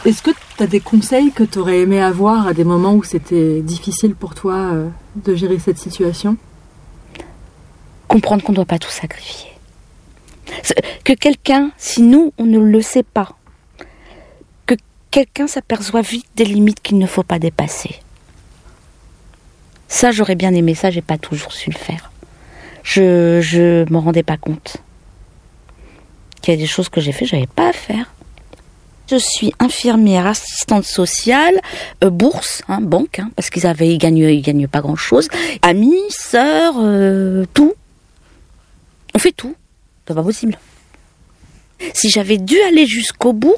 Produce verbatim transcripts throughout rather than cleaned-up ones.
Est-ce que tu as des conseils que tu aurais aimé avoir à des moments où c'était difficile pour toi euh, de gérer cette situation ? Comprendre qu'on ne doit pas tout sacrifier. Que quelqu'un, si nous, on ne le sait pas, que quelqu'un s'aperçoit vite des limites qu'il ne faut pas dépasser. Ça, j'aurais bien aimé ça, j'ai pas toujours su le faire. Je je m'en rendais pas compte. Qu'il y a des choses que j'ai fait, j'avais pas à faire. Je suis infirmière, assistante sociale, euh, bourse, hein, banque, hein, parce qu'ils avaient, ils gagnent, ils gagnent pas grand chose. Amis, sœurs, euh, tout. On fait tout. C'est pas possible. Si j'avais dû aller jusqu'au bout,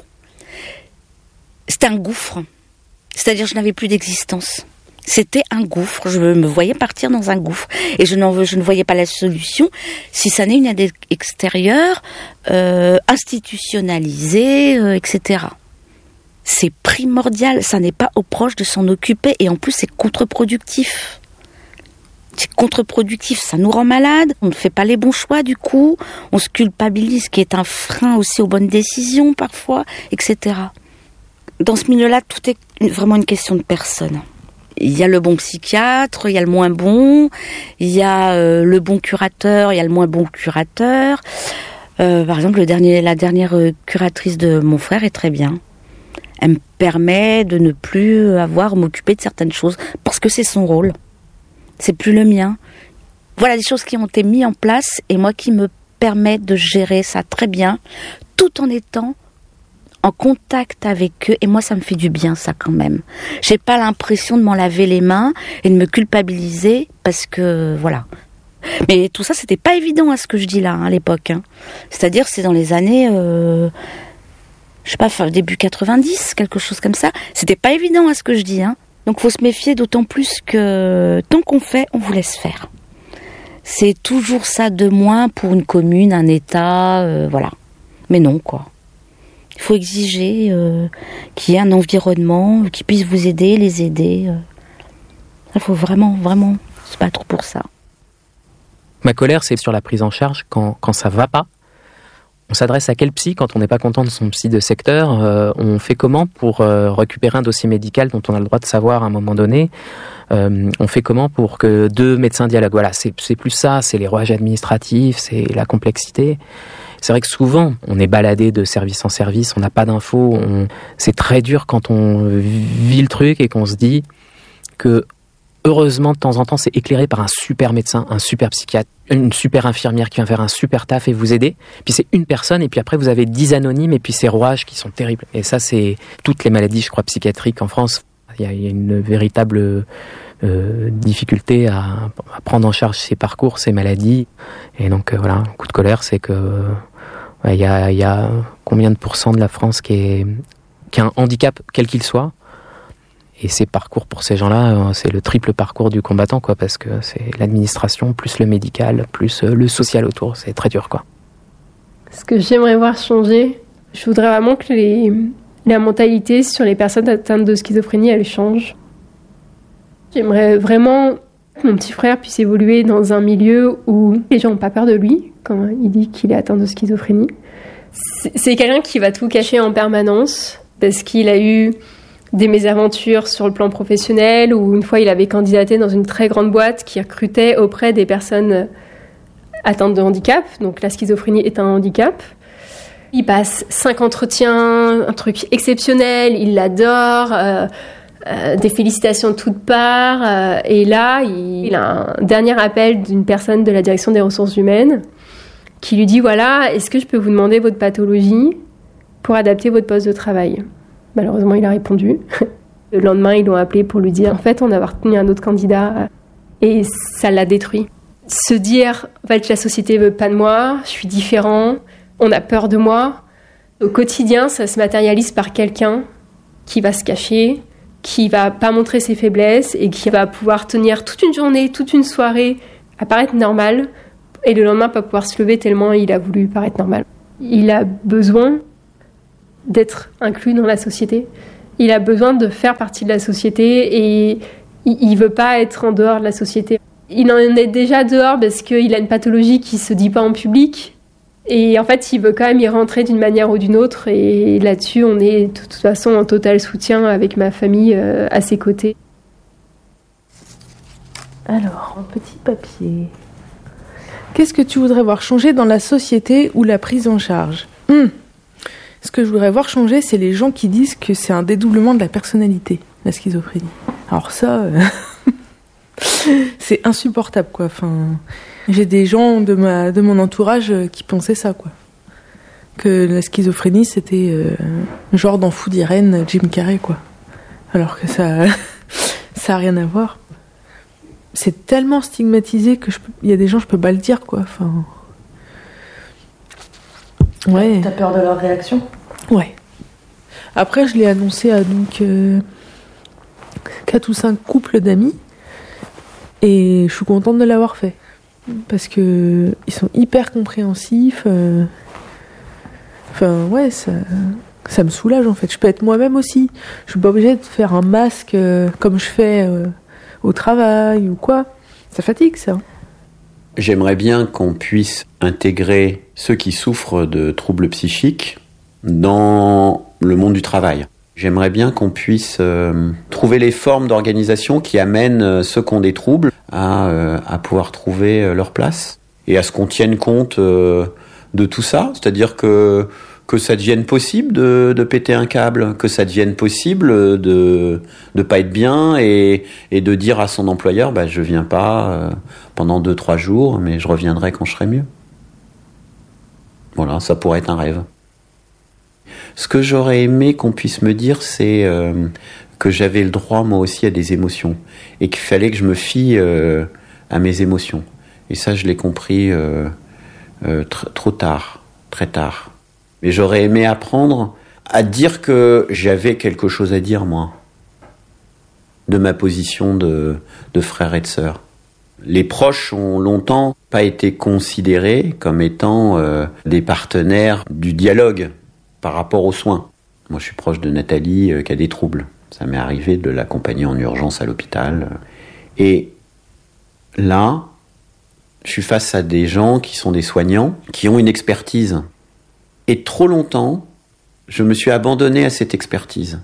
c'était un gouffre. C'est-à-dire, je n'avais plus d'existence. C'était un gouffre. Je me voyais partir dans un gouffre. Et je, n'en, je ne voyais pas la solution si ça n'est une aide extérieure, euh, institutionnalisée, euh, et cetera. C'est primordial. Ça n'est pas aux proches de s'en occuper. Et en plus, c'est contre-productif. C'est contre-productif. Ça nous rend malades. On ne fait pas les bons choix, du coup. On se culpabilise, ce qui est un frein aussi aux bonnes décisions, parfois, et cetera. Dans ce milieu-là, tout est vraiment une question de personne. Il y a le bon psychiatre, il y a le moins bon, il y a euh, le bon curateur, il y a le moins bon curateur. Euh, par exemple, le dernier, la dernière curatrice de mon frère est très bien. Elle me permet de ne plus avoir à m'occuper de certaines choses parce que c'est son rôle. C'est plus le mien. Voilà des choses qui ont été mises en place et moi qui me permettent de gérer ça très bien, tout en étant en contact avec eux, et moi ça me fait du bien ça quand même. J'ai pas l'impression de m'en laver les mains et de me culpabiliser parce que voilà. Mais tout ça c'était pas évident à ce que je dis là hein, à l'époque. Hein. C'est-à-dire c'est dans les années, euh, je sais pas, début quatre-vingt-dix, quelque chose comme ça. C'était pas évident à ce que je dis. Hein. Donc faut se méfier d'autant plus que tant qu'on fait, on vous laisse faire. C'est toujours ça de moins pour une commune, un État, euh, voilà. Mais non quoi. Il faut exiger euh, qu'il y ait un environnement qui puisse vous aider, les aider. Euh. Il faut vraiment, vraiment se battre pour ça. Ma colère, c'est sur la prise en charge quand, quand ça va pas. On s'adresse à quel psy quand on n'est pas content de son psy de secteur ? euh, On fait comment pour euh, récupérer un dossier médical dont on a le droit de savoir à un moment donné ? euh, On fait comment pour que deux médecins dialoguent ? Voilà, c'est, c'est plus ça, c'est les rouages administratifs, c'est la complexité. C'est vrai que souvent, on est baladé de service en service, on n'a pas d'infos. On... C'est très dur quand on vit le truc et qu'on se dit que, heureusement, de temps en temps, c'est éclairé par un super médecin, un super psychiatre, une super infirmière qui vient faire un super taf et vous aider. Puis c'est une personne et puis après, vous avez dix anonymes et puis ces rouages qui sont terribles. Et ça, c'est toutes les maladies, je crois, psychiatriques en France. Il y a, il y a une véritable euh, difficulté à, à prendre en charge ces parcours, ces maladies. Et donc, euh, voilà, un coup de colère, c'est que il ouais, y, a, y a combien de pourcents de la France qui, est, qui a un handicap, quel qu'il soit. Et ces parcours pour ces gens-là, c'est le triple parcours du combattant, quoi, parce que c'est l'administration, plus le médical, plus le social autour. C'est très dur, quoi. Ce que j'aimerais voir changer, je voudrais vraiment que les, la mentalité sur les personnes atteintes de schizophrénie, elle change. J'aimerais vraiment que mon petit frère puisse évoluer dans un milieu où les gens n'ont pas peur de lui, quand il dit qu'il est atteint de schizophrénie. C'est, c'est quelqu'un qui va tout cacher en permanence, parce qu'il a eu des mésaventures sur le plan professionnel, où une fois il avait candidaté dans une très grande boîte qui recrutait auprès des personnes atteintes de handicap, donc la schizophrénie est un handicap. Il passe cinq entretiens, un truc exceptionnel, il l'adore, euh, euh, des félicitations de toutes parts, euh, et là il, il a un dernier appel d'une personne de la direction des ressources humaines qui lui dit voilà, est-ce que je peux vous demander votre pathologie pour adapter votre poste de travail ? Malheureusement, il a répondu. Le lendemain, ils l'ont appelé pour lui dire en fait, on a retenu un autre candidat et ça l'a détruit. Se dire en fait, la société veut pas de moi, je suis différent, on a peur de moi. Au quotidien, ça se matérialise par quelqu'un qui va se cacher, qui va pas montrer ses faiblesses et qui va pouvoir tenir toute une journée, toute une soirée à paraître normal et le lendemain pas pouvoir se lever tellement il a voulu paraître normal. Il a besoin d'être inclus dans la société. Il a besoin de faire partie de la société et il ne veut pas être en dehors de la société. Il en est déjà dehors parce qu'il a une pathologie qui ne se dit pas en public. Et en fait, il veut quand même y rentrer d'une manière ou d'une autre. Et là-dessus, on est de toute façon en total soutien avec ma famille euh, à ses côtés. Alors, un petit papier. Qu'est-ce que tu voudrais voir changer dans la société ou la prise en charge ? Hum. Ce que je voudrais voir changer, c'est les gens qui disent que c'est un dédoublement de la personnalité, la schizophrénie. Alors ça, euh... c'est insupportable, quoi. Enfin, j'ai des gens de, ma, de mon entourage qui pensaient ça, quoi. Que la schizophrénie, c'était euh, genre dans Fou d'Irène, Jim Carrey, quoi. Alors que ça ça a rien à voir. C'est tellement stigmatisé que il y a des gens, je peux pas le dire, quoi. Enfin... Ouais. T'as peur de leur réaction ? Ouais. Après, je l'ai annoncé à donc euh, quatre ou cinq couples d'amis. Et je suis contente de l'avoir fait. Parce que ils sont hyper compréhensifs. Euh... Enfin, ouais, ça, ça me soulage, en fait. Je peux être moi-même aussi. Je suis pas obligée de faire un masque euh, comme je fais euh, au travail ou quoi. Ça fatigue, ça. J'aimerais bien qu'on puisse intégrer ceux qui souffrent de troubles psychiques dans le monde du travail. J'aimerais bien qu'on puisse euh, trouver les formes d'organisation qui amènent euh, ceux qui ont des troubles à, euh, à pouvoir trouver euh, leur place et à ce qu'on tienne compte euh, de tout ça. C'est-à-dire que, que ça devienne possible de, de péter un câble, que ça devienne possible de ne pas être bien et, et de dire à son employeur bah, « je viens pas euh, pendant deux, trois jours, mais je reviendrai quand je serai mieux ». Voilà, ça pourrait être un rêve. Ce que j'aurais aimé qu'on puisse me dire, c'est euh, que j'avais le droit, moi aussi, à des émotions. Et qu'il fallait que je me fie euh, à mes émotions. Et ça, je l'ai compris euh, euh, tr- trop tard, très tard. Mais j'aurais aimé apprendre à dire que j'avais quelque chose à dire, moi, de ma position de, de frère et de sœur. Les proches ont longtemps pas été considérés comme étant euh, des partenaires du dialogue par rapport aux soins. Moi, je suis proche de Nathalie euh, qui a des troubles. Ça m'est arrivé de l'accompagner en urgence à l'hôpital. Et là, je suis face à des gens qui sont des soignants, qui ont une expertise. Et trop longtemps, je me suis abandonné à cette expertise.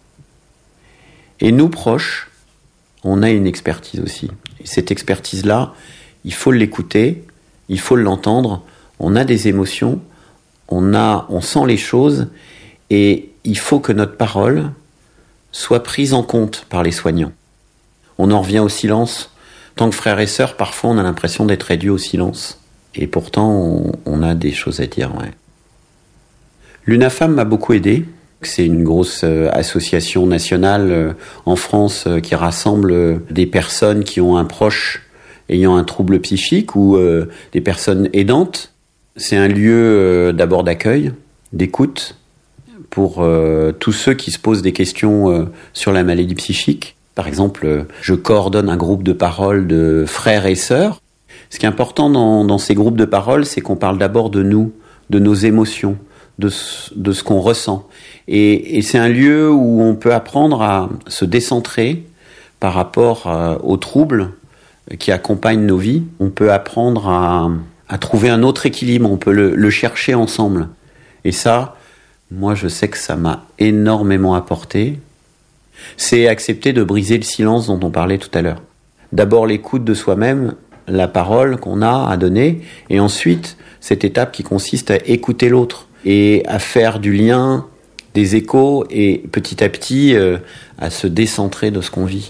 Et nous, proches, on a une expertise aussi. Et cette expertise-là, il faut l'écouter, il faut l'entendre. On a des émotions, on a, on sent les choses, et il faut que notre parole soit prise en compte par les soignants. On en revient au silence. Tant que frères et sœurs, parfois on a l'impression d'être réduit au silence. Et pourtant, on, on a des choses à dire, ouais. L'UNAFAM m'a beaucoup aidé. C'est une grosse euh, association nationale euh, en France euh, qui rassemble euh, des personnes qui ont un proche ayant un trouble psychique ou euh, des personnes aidantes. C'est un lieu euh, d'abord d'accueil, d'écoute, pour euh, tous ceux qui se posent des questions euh, sur la maladie psychique. Par exemple, euh, je coordonne un groupe de parole de frères et sœurs. Ce qui est important dans, dans ces groupes de parole, c'est qu'on parle d'abord de nous, de nos émotions, de, de ce qu'on ressent. Et, et c'est un lieu où on peut apprendre à se décentrer par rapport euh, aux troubles qui accompagnent nos vies. On peut apprendre à, à trouver un autre équilibre, on peut le, le chercher ensemble. Et ça, moi je sais que ça m'a énormément apporté. C'est accepter de briser le silence dont on parlait tout à l'heure. D'abord l'écoute de soi-même, la parole qu'on a à donner, et ensuite cette étape qui consiste à écouter l'autre et à faire du lien, des échos, et petit à petit euh, à se décentrer de ce qu'on vit.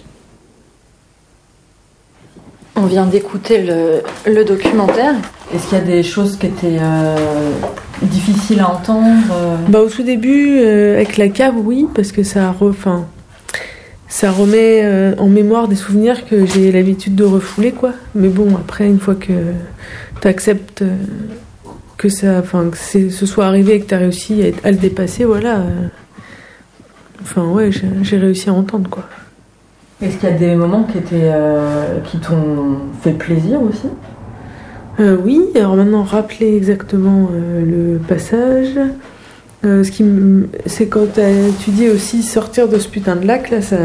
On vient d'écouter le, le documentaire. Est-ce qu'il y a des choses qui étaient euh, difficiles à entendre euh... Bah, au tout début, euh, avec la cave, oui, parce que ça, re, fin, ça remet euh, en mémoire des souvenirs que j'ai l'habitude de refouler, quoi. Mais bon, après, une fois que tu acceptes euh, que, ça, que c'est, ce soit arrivé et que tu as réussi à, à le dépasser, voilà. Euh, enfin, ouais, j'ai, j'ai réussi à entendre, quoi. Est-ce qu'il y a des moments qui, étaient, euh, qui t'ont fait plaisir aussi ? euh, Oui, alors maintenant, rappeler exactement euh, le passage. Euh, ce qui m... C'est quand tu as étudié aussi sortir de ce putain de lac, là, ça